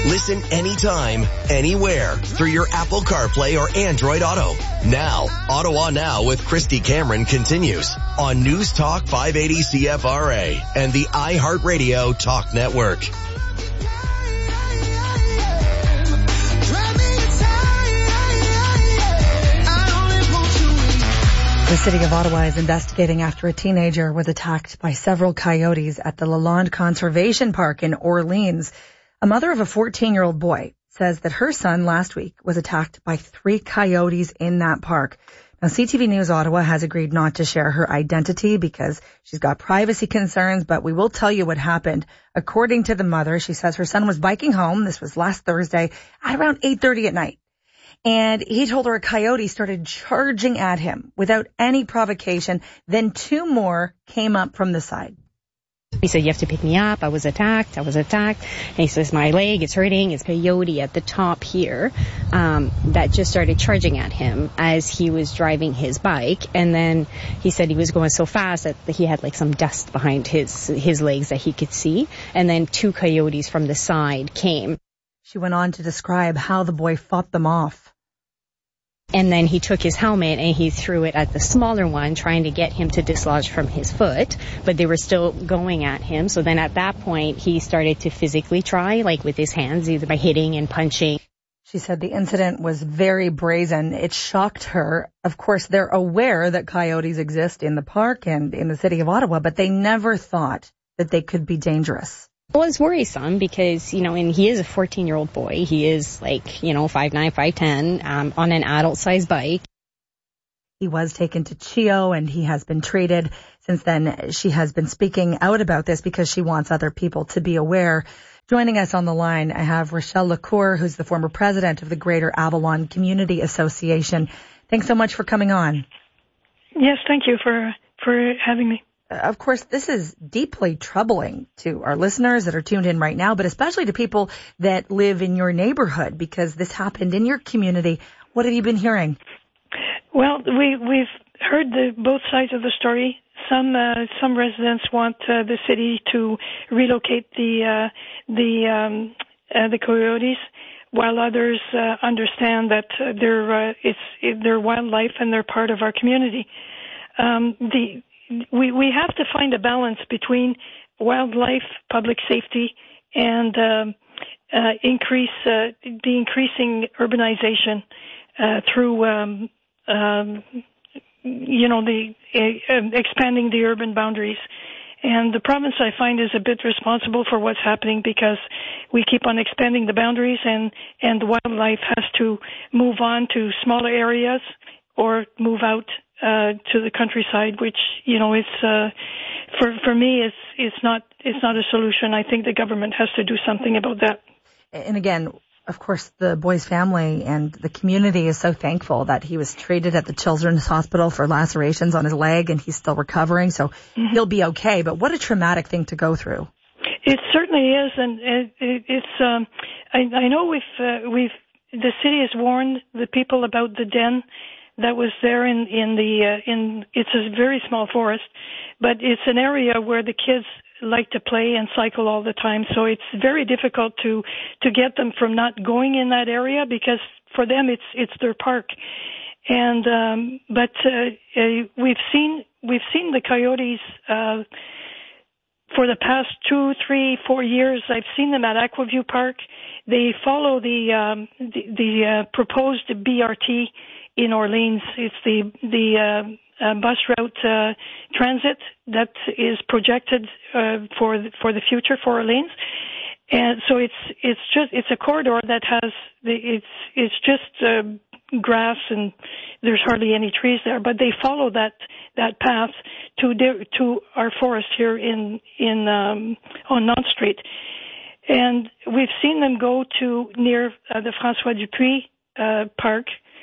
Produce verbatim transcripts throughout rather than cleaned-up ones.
Listen anytime, anywhere through your Apple CarPlay or Android Auto. Now, Ottawa Now with Christy Cameron continues on News Talk five eighty C F R A and the iHeartRadio Talk Network. The city of Ottawa is investigating after a teenager was attacked by several coyotes at the Lalonde Conservation Park in Orleans. A mother of a fourteen-year-old boy says that her son last week was attacked by three coyotes in that park. Now, C T V News Ottawa has agreed not to share her identity because she's got privacy concerns, but we will tell you what happened. According to the mother, she says her son was biking home. This was last Thursday at around eight thirty at night. And he told her a coyote started charging at him without any provocation. Then two more came up from the side. He said, you have to pick me up. I was attacked. I was attacked. And he says, my leg is hurting. It's coyote at the top here um, that just started charging at him as he was driving his bike. And then he said he was going so fast that he had like some dust behind his his legs that he could see. And then two coyotes from the side came. She went on to describe how the boy fought them off. And then he took his helmet and he threw it at the smaller one, trying to get him to dislodge from his foot. But they were still going at him. So then at that point, he started to physically try, like with his hands, either by hitting and punching. She said the incident was very brazen. It shocked her. Of course, they're aware that coyotes exist in the park and in the city of Ottawa, but they never thought that they could be dangerous. Well, it's worrisome because, you know, and he is a fourteen-year-old boy. He is like, you know, five nine, five ten, um, on an adult-sized bike. He was taken to C H O and he has been treated. Since then, she has been speaking out about this because she wants other people to be aware. Joining us on the line, I have Rochelle Lacour, who's the former president of the Greater Avalon Community Association. Thanks so much for coming on. Yes, thank you for, for having me. Of course, this is deeply troubling to our listeners that are tuned in right now, but especially to people that live in your neighborhood because this happened in your community. What have you been hearing? Well, we, we've heard the, both sides of the story. Some uh, some residents want uh, the city to relocate the uh, the um, uh, the coyotes, while others uh, understand that uh, they're uh, it's it, they're wildlife and they're part of our community. Um, the We we have to find a balance between wildlife, public safety, and um, uh, increase uh, the increasing urbanization uh, through um, um, you know the uh, expanding the urban boundaries. And the province, I find, is a bit responsible for what's happening because we keep on expanding the boundaries, and and the wildlife has to move on to smaller areas or move out Uh, to the countryside, which, you know, it's, uh, for, for me, it's, it's not, it's not a solution. I think the government has to do something about that. And again, of course, the boy's family and the community is so thankful that he was treated at the Children's Hospital for lacerations on his leg and he's still recovering. So mm-hmm. he'll be okay. But what a traumatic thing to go through. It certainly is. And it, it, it's, um, I, I know we've, uh, we've, the city has warned the people about the den that was there in, in the, uh, in, it's a very small forest, but it's an area where the kids like to play and cycle all the time. So it's very difficult to, to get them from not going in that area because for them it's, it's their park. And, um, but, uh, uh we've seen, we've seen the coyotes, uh, for the past two, three, four years. I've seen them at Aquaview Park. They follow the, um, the, the, uh, proposed B R T in Orleans. It's the the uh, uh, bus route uh, transit that is projected uh, for the, for the future for Orleans, and so it's it's just it's a corridor that has the it's it's just uh, grass and there's hardly any trees there, but they follow that that path to their, to our forest here in in um, on Nantes Street, and we've seen them go to near uh, the François Dupuis uh, Park.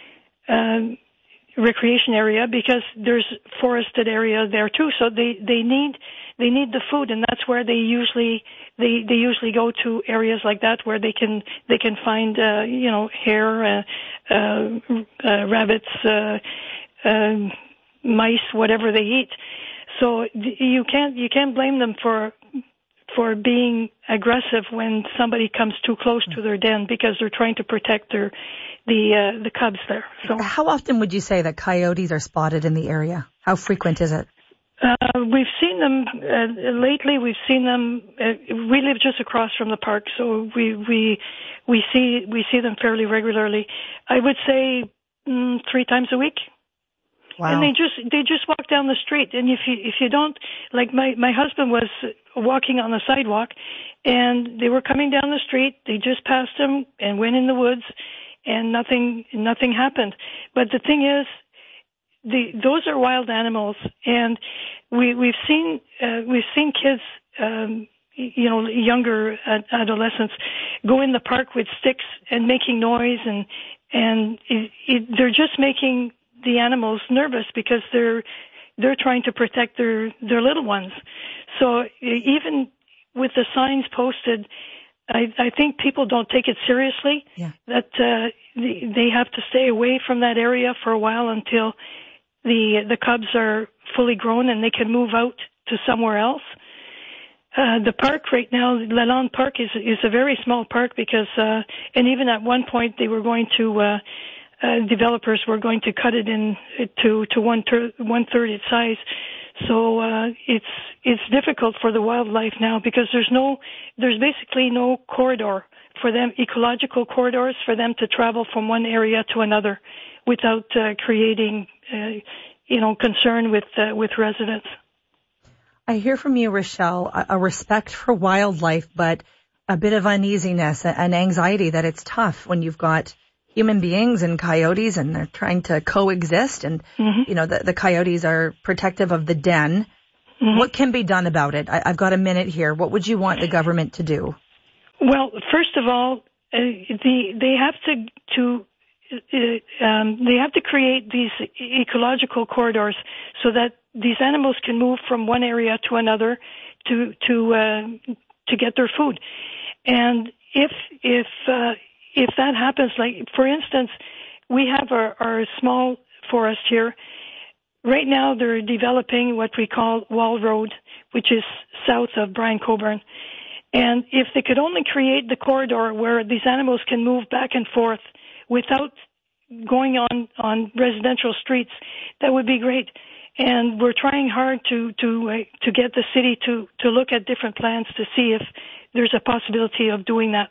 Um, recreation area because there's forested area there too. So they, they need they need the food, and that's where they usually they, they usually go to areas like that where they can they can find uh, you know hare, uh, uh, uh, rabbits, uh, uh, mice, whatever they eat. So you can't you can't blame them for for being aggressive when somebody comes too close to their den because they're trying to protect their the uh, the cubs there. So how often would you say that coyotes are spotted in the area? How frequent is it? Uh, we've seen them uh, lately. We've seen them. Uh, we live just across from the park, so we we we see we see them fairly regularly. I would say mm, three times a week. Wow. And they just they just walk down the street. And if you if you don't, like my my husband was walking on the sidewalk, and they were coming down the street. They just passed him and went in the woods, and nothing nothing happened. But the thing is, The, those are wild animals, and we, we've seen uh, we've seen kids, um, you know, younger adolescents, go in the park with sticks and making noise, and and it, it, they're just making the animals nervous because they're they're trying to protect their their little ones. So even with the signs posted, I, I think people don't take it seriously. Yeah. That uh, they, they have to stay away from that area for a while until the the cubs are fully grown and they can move out to somewhere else. Uh, the park right now, Lalonde Park, is is a very small park because, uh, and even at one point they were going to, uh, uh, developers were going to cut it in to to one ter- one third its size. So uh, it's it's difficult for the wildlife now because there's no there's basically no corridor for them, ecological corridors for them to travel from one area to another without uh, creating. Uh, you know, concern with uh, with residents. I hear from you, Rochelle, a, a respect for wildlife, but a bit of uneasiness and anxiety that it's tough when you've got human beings and coyotes and they're trying to coexist. And, mm-hmm. you know, the, the coyotes are protective of the den. Mm-hmm. What can be done about it? I, I've got a minute here. What would you want the government to do? Well, first of all, uh, the, they have to to Uh, um, they have to create these ecological corridors so that these animals can move from one area to another to to uh, to get their food. And if if uh, if that happens, like for instance, we have our, our small forest here. Right now, they're developing what we call Wall Road, which is south of Brian Coburn. And if they could only create the corridor where these animals can move back and forth without going on, on residential streets, that would be great. And we're trying hard to to uh, to get the city to, to look at different plans to see if there's a possibility of doing that.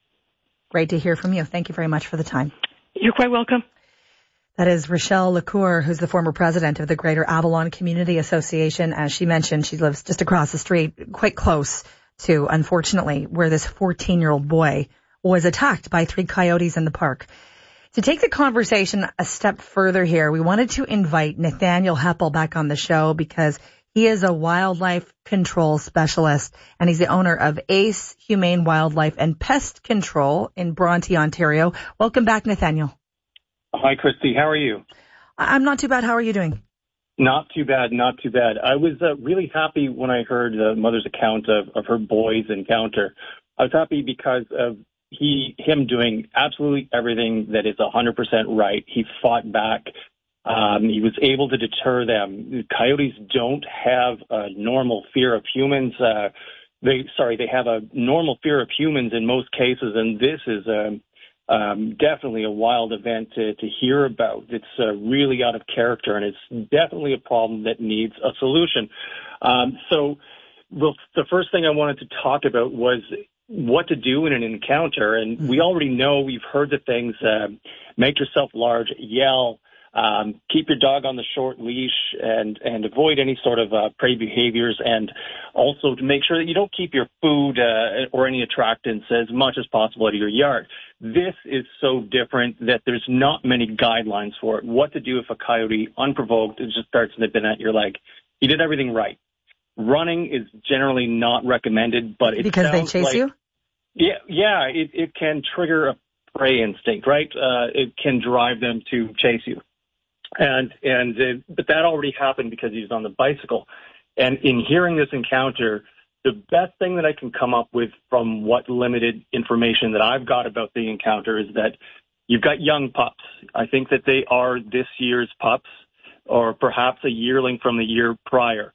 Great to hear from you. Thank you very much for the time. You're quite welcome. That is Rochelle Lacour, who's the former president of the Greater Avalon Community Association. As she mentioned, she lives just across the street, quite close to, unfortunately, where this fourteen-year-old boy was attacked by three coyotes in the park. To take the conversation a step further here, we wanted to invite Nathaniel Heppel back on the show because he is a wildlife control specialist and he's the owner of Ace Humane Wildlife and Pest Control in Bronte, Ontario. Welcome back, Nathaniel. Hi, Christy. How are you? I'm not too bad. How are you doing? Not too bad, not too bad. I was uh, really happy when I heard the mother's account of, of her boy's encounter. I was happy because of he, him doing absolutely everything that is one hundred percent right. He fought back. Um, he was able to deter them. Coyotes don't have a normal fear of humans. Uh, they, sorry, they have a normal fear of humans in most cases, and this is um, um, definitely a wild event to, to hear about. It's uh, really out of character, and it's definitely a problem that needs a solution. Um, so well, the first thing I wanted to talk about was what to do in an encounter. And we already know, we've heard the things, uh, make yourself large, yell, um, keep your dog on the short leash, and, and avoid any sort of uh, prey behaviors, and also to make sure that you don't keep your food uh, or any attractants as much as possible out of your yard. This is so different that there's not many guidelines for it. What to do if a coyote, unprovoked, just starts nipping at your leg. You did everything right. Running is generally not recommended, but it because sounds they chase like, you? Yeah, yeah, it, it can trigger a prey instinct, right? Uh, it can drive them to chase you. And, and, uh, but that already happened because he was on the bicycle. And in hearing this encounter, the best thing that I can come up with from what limited information that I've got about the encounter is that you've got young pups. I think that they are this year's pups, or perhaps a yearling from the year prior.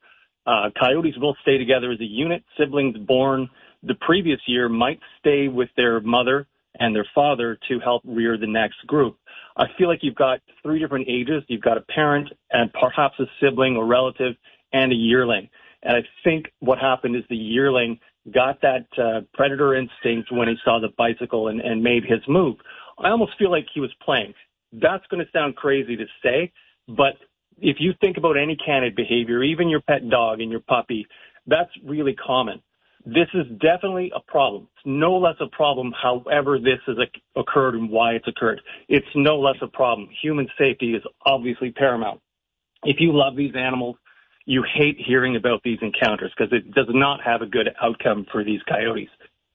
Uh, coyotes will stay together as a unit. Siblings born the previous year might stay with their mother and their father to help rear the next group. I feel like you've got three different ages. You've got a parent and perhaps a sibling or relative and a yearling. And I think what happened is the yearling got that uh, predator instinct when he saw the bicycle and, and made his move. I almost feel like he was playing. That's going to sound crazy to say, but if you think about any canid behavior, even your pet dog and your puppy, that's really common. This is definitely a problem. It's no less a problem, however this has occurred and why it's occurred. It's no less a problem. Human safety is obviously paramount. If you love these animals, you hate hearing about these encounters because it does not have a good outcome for these coyotes.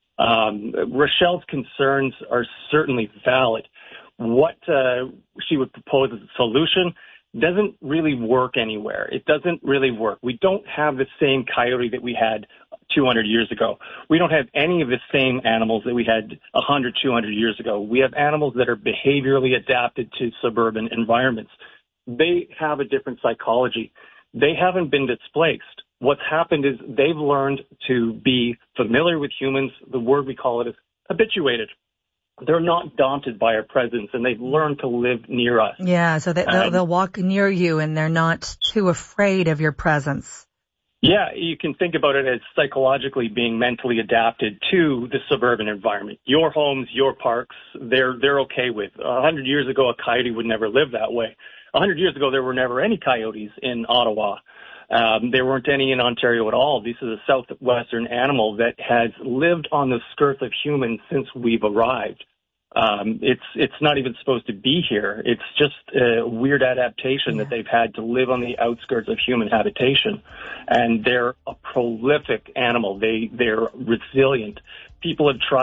Um, Rochelle's concerns are certainly valid. What uh, she would propose as a solution doesn't really work anywhere. It doesn't really work. We don't have the same coyote that we had two hundred years ago. We don't have any of the same animals that we had one hundred, two hundred years ago. We have animals that are behaviorally adapted to suburban environments. They have a different psychology. They haven't been displaced. What's happened is they've learned to be familiar with humans. The word we call it is habituated. They're not daunted by our presence, and they've learned to live near us. Yeah, so they, they'll, they'll walk near you, and they're not too afraid of your presence. Yeah, you can think about it as psychologically being mentally adapted to the suburban environment. Your homes, your parks, they're they're okay with. A hundred years ago, a coyote would never live that way. A hundred years ago, there were never any coyotes in Ottawa. Um, there weren't any in Ontario at all. This is a southwestern animal that has lived on the skirts of humans since we've arrived. Um, it's it's not even supposed to be here. It's just a weird adaptation yeah. that they've had to live on the outskirts of human habitation. And they're a prolific animal. They, they're resilient. People have tried